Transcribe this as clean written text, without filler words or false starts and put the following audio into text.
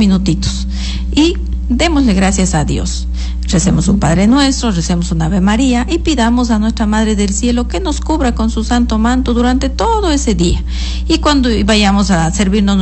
minutitos. Y démosle gracias a Dios. Recemos un Padre Nuestro, recemos un Ave María y pidamos a nuestra Madre del Cielo que nos cubra con su santo manto durante todo ese día. Y cuando vayamos a servirnos